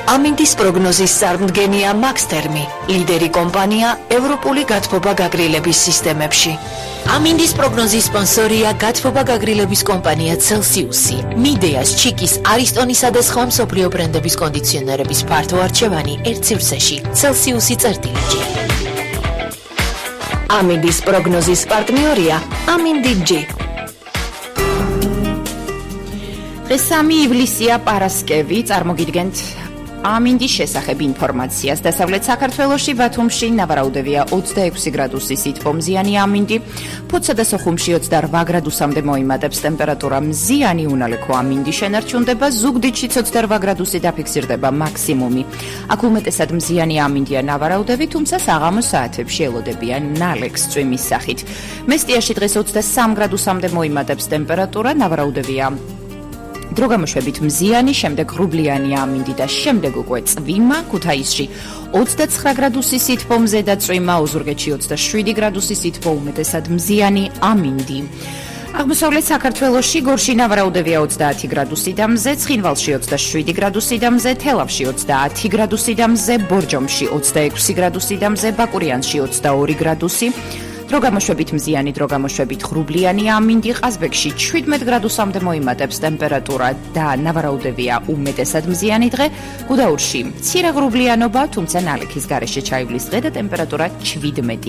ამინდის პროგნოზის წარმდგენია მაქსთერმი, ლიდერი კომპანია ევროპული გათბობა გაგრილების სისტემებში. ამინდის პროგნოზის სპონსორია გათბობა გაგრილების კომპანია Celsius-ი. მიდეას, ჩიკის, არისტონისა და სხვა მსოფლიო ბრენდების კონდიციონერების ფართო არჩევანი ერთ სივრცეში. Celsius-ი წერტილები. ამინდის პროგნოზის პარტნიორია ამინდი-G. დღეს 3 ივლისია პარასკევი, წარმოგიდგენთ ამინდის შესახებ ინფორმაციას. დასავლეთ საქართველოში, ბათუმში ნავარაუდევია 26 გრადუსი სითბომზიანი ამინდი, ფოთსა და სოხუმში 28 გრადუსამდე მოიმატებს ტემპერატურა, მზიანი უნალექო ამინდი შენარჩუნდება, ზუგდიდშიც 28 გრადუსი დაფიქსირდება მაქსიმუმი. აქ უმეტესად მზიანი ამინდია ნავარაუდები, თუმცა საღამოს საათებში ელოდებიან ნალექს წვიმის სახით. მესტიაში დღეს 23 გრადუსამდე მოიმატებს ტემპერატურა, ნავარაუდევია დროგამოშვებით მზიანი, შემდეგ ღრუბლიანი ამინდი და შემდეგ უკვე წვიმა. ქუთაისში 29 გრადუსი სითბომზე და წვიმა, ოზურგეთში 27 გრადუსი სითბო, უმეტესად მზიანი ამინდი. აღმოსავლეთ საქართველოში, გორში ნავარაუდევია 30 გრადუსი და მზე, ცხინვალში 27 გრადუსი და მზე, თელავში 30 გრადუსი და მზე, ბორჯომში 26 გრადუსი და მზე, ბაკურიანში 22 გრადუსი. დროგამოშვებით მზიანი, დროგამოშვებით ღრუბლიანი ამინდი, ყაზბეგში 17 გრადუსამდე მოიმატებს ტემპერატურა და ნავარაუდევია უმეტესად მზიანი დღე. გუდაურში მცირე ღრუბლიანობა, თუმცა ნალექის გარეშე ჩაივლის დღე და ტემპერატურა 17